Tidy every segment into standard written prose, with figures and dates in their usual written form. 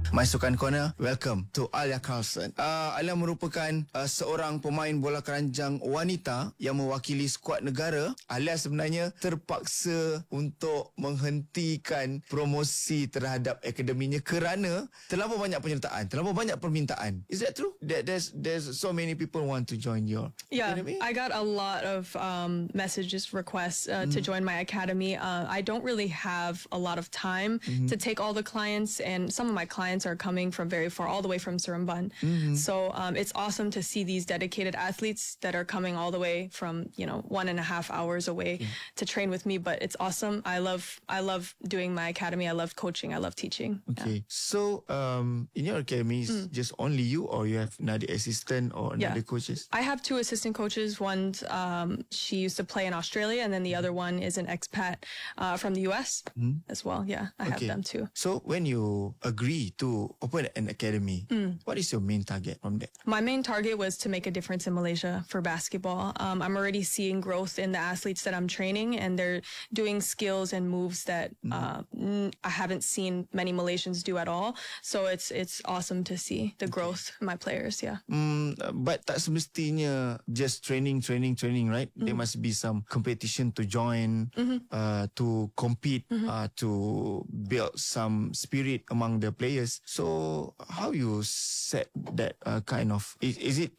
My Sukan Corner. Welcome to Alia Carlson. Alia merupakan seorang pemain bola keranjang wanita yang mewakili skuad negara. Alia sebenarnya terpaksa untuk menghentikan promosi terhadap akademinya kerana terlalu banyak penyertaan, terlalu banyak permintaan. Is that true? There's so many people want to join your academy? I got a lot of messages, requests to join my academy. I don't really have a lot of time to take all the clients, and some of my clients are coming from very far, all the way from Seremban. So it's awesome to see these dedicated athletes that are coming all the way from 1.5 hours away to train with me. But it's awesome. I love doing my academy. I love coaching. I love teaching. Okay. So in your academy, is just only you, or you have another assistant or another coaches? I have 2 assistant coaches. One, she used to play in Australia, and then the other one is an expat from the US as well. Yeah, I have them too. So when you agree to open an academy, what is your main target from that? My main target was to make a difference in Malaysia for basketball. I'm already seeing growth in the athletes that I'm training, and they're doing skills and moves that I haven't seen many Malaysians do at all. So it's awesome to see the growth in my players. Yeah. But tak semestinya just training, right? There must be some competition to join, to compete, to build some spirit among the players. So how you set that kind of, is it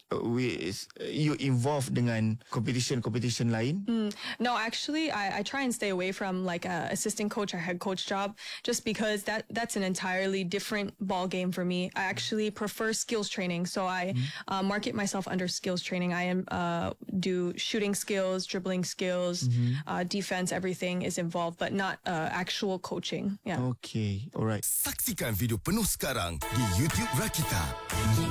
you involved dengan competition lain? No, actually, I try and stay away from like a assistant coach or head coach job, just because that's an entirely different ball game for me. I actually prefer skills training, so I market myself under skills training. I do shooting skills, dribbling skills, defense, everything is involved, but not actual coaching. Yeah. Okay, alright. Saksikan video penuh sekarang di YouTube Rakita.